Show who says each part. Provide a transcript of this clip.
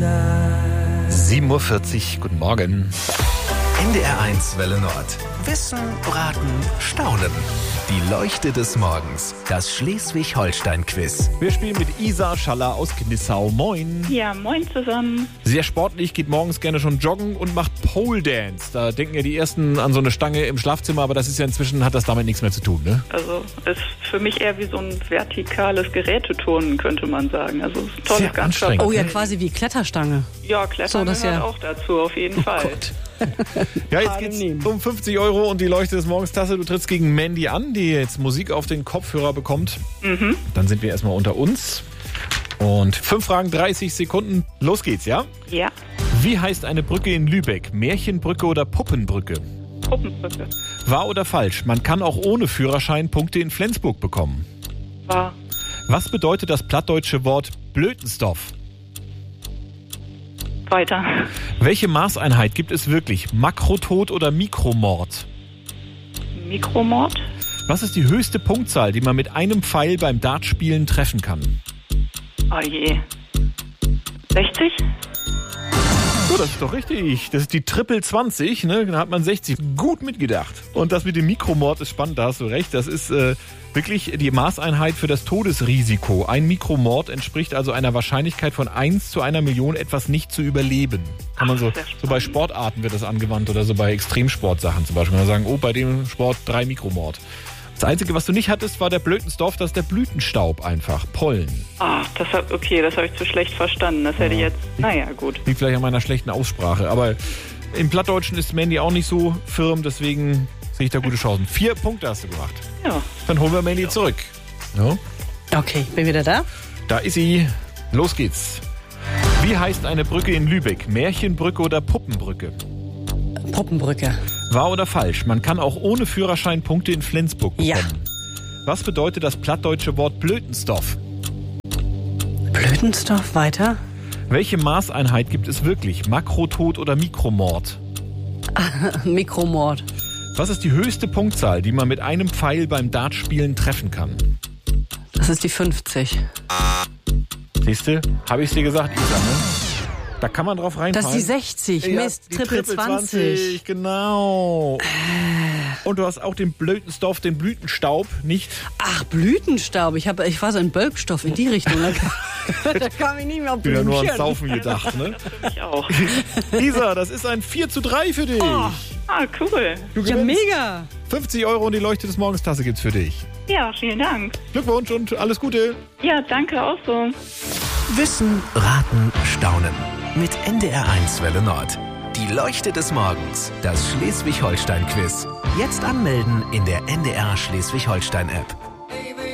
Speaker 1: 7:40 Uhr, guten Morgen.
Speaker 2: NDR1 Welle Nord. Wissen, Raten, Staunen. Die Leuchte des Morgens. Das Schleswig-Holstein-Quiz.
Speaker 1: Wir spielen mit Isa Schaller aus Knissau. Moin.
Speaker 3: Ja, moin zusammen.
Speaker 1: Sehr sportlich, geht morgens gerne schon joggen und macht Pole Dance. Da denken ja die Ersten an so eine Stange im Schlafzimmer, aber das ist ja inzwischen, hat das damit nichts mehr zu tun, ne?
Speaker 3: Also ist für mich eher wie so ein vertikales Geräteturnen, könnte man sagen. Also tolles
Speaker 1: Sehr anstrengend.
Speaker 4: Oh ja, quasi wie Kletterstange.
Speaker 3: Ja, Klettern
Speaker 4: So, das
Speaker 3: gehört
Speaker 4: ja.
Speaker 3: auch dazu, auf jeden Fall.
Speaker 4: Gott.
Speaker 1: Ja, jetzt geht's um 50 € und die Leuchte des Morgens Tasse. Du trittst gegen Mandy an, die jetzt Musik auf den Kopfhörer bekommt. Dann sind wir erstmal unter uns. Und 5 Fragen, 30 Sekunden. Los geht's, ja?
Speaker 3: Ja,
Speaker 1: Wie heißt eine Brücke in Lübeck? Märchenbrücke oder Puppenbrücke?
Speaker 3: Puppenbrücke.
Speaker 1: Wahr oder falsch? Man kann auch ohne Führerschein Punkte in Flensburg bekommen.
Speaker 3: War
Speaker 1: Was bedeutet das plattdeutsche Wort Blötenstoff?
Speaker 3: weiter.
Speaker 1: Welche Maßeinheit gibt es wirklich? Makrotod oder Mikromord?
Speaker 3: Mikromord.
Speaker 1: Was ist die höchste Punktzahl, die man mit einem Pfeil beim Dartspielen treffen kann?
Speaker 3: Oh je. 60?
Speaker 1: So, das ist doch richtig. Das ist die Triple 20, ne? Da hat man 60. Gut mitgedacht. Und das mit dem Mikromord ist spannend, da hast du recht. Das ist wirklich die Maßeinheit für das Todesrisiko. Ein Mikromord entspricht also einer Wahrscheinlichkeit von 1 zu 1 Million, etwas nicht zu überleben. Kann man so bei Sportarten wird das angewandt oder so bei Extremsportsachen zum Beispiel. Man sagen, oh, bei dem Sport 3 Mikromord. Das Einzige, was du nicht hattest, war der Blötenstoff, das ist der Blütenstaub einfach, Pollen.
Speaker 3: Ah, das habe ich zu schlecht verstanden. Das hätte ich jetzt, naja, gut.
Speaker 1: Liegt vielleicht an meiner schlechten Aussprache, aber im Plattdeutschen ist Mandy auch nicht so firm, deswegen sehe ich da gute Chancen. 4 Punkte hast du gemacht.
Speaker 3: Ja.
Speaker 1: Dann holen wir Mandy zurück. Ja.
Speaker 4: Okay, bin wieder da?
Speaker 1: Da ist sie. Los geht's. Wie heißt eine Brücke in Lübeck? Märchenbrücke oder Puppenbrücke?
Speaker 4: Puppenbrücke.
Speaker 1: Wahr oder falsch? Man kann auch ohne Führerschein Punkte in Flensburg bekommen.
Speaker 4: Ja.
Speaker 1: Was bedeutet das plattdeutsche Wort Blötenstoff?
Speaker 4: Blütenstoff, weiter.
Speaker 1: Welche Maßeinheit gibt es wirklich? Makrotod oder Mikromord?
Speaker 4: Mikromord.
Speaker 1: Was ist die höchste Punktzahl, die man mit einem Pfeil beim Dartspielen treffen kann?
Speaker 4: Das ist die 50.
Speaker 1: Siehste, habe ich dir gesagt, Isa, ne? Da kann man drauf reinfallen.
Speaker 4: Das ist die 60.
Speaker 1: Ja,
Speaker 4: Mist,
Speaker 1: die
Speaker 4: Triple 20.
Speaker 1: Genau. Und du hast auch den Blütenstoff, den Blütenstaub, nicht?
Speaker 4: Ach, Blütenstaub. Ich war so ein Bölkstoff in die Richtung. Da kam ich nicht mehr auf
Speaker 1: Wieder nur ans
Speaker 4: Blümchen.
Speaker 1: Saufen gedacht, ne?
Speaker 3: Ich auch.
Speaker 1: Isa, das ist ein 4:3 für dich.
Speaker 4: Oh.
Speaker 3: Ah, cool.
Speaker 1: Du
Speaker 4: Ja,
Speaker 1: gewinnst.
Speaker 4: mega.
Speaker 1: 50 € und die Leuchte des Morgens Tasse gibt's für dich.
Speaker 3: Ja, vielen Dank.
Speaker 1: Glückwunsch und alles Gute.
Speaker 3: Ja, danke auch so.
Speaker 2: Wissen, Raten, Staunen. Mit NDR1 Welle Nord. Die Leuchte des Morgens. Das Schleswig-Holstein-Quiz. Jetzt anmelden in der NDR Schleswig-Holstein-App.